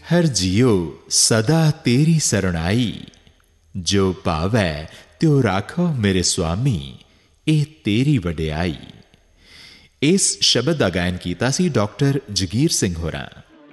हर जियो सदा तेरी सरणाई, जो पावै त्यो राखो मेरे स्वामी, ਇਹ तेरी वडियाई। इस शब्द का गायन किया सी डॉक्टर जगीर सिंह होरां।